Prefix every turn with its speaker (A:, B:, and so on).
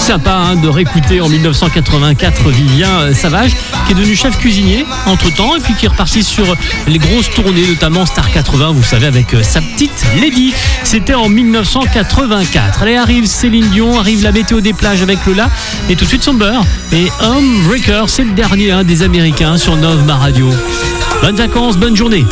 A: sympa de réécouter en 1984 Vivien Savage, qui est devenu chef cuisinier entre-temps, et puis qui est reparti sur les grosses tournées, notamment Star 80, vous savez, avec sa petite Lady. C'était en 1984. Allez, arrive Céline Dion, arrive la météo des plages avec Lola, et tout de suite son beurre. Et Homebreaker, c'est le dernier des Américains sur Nova Radio. Bonnes vacances, bonne journée.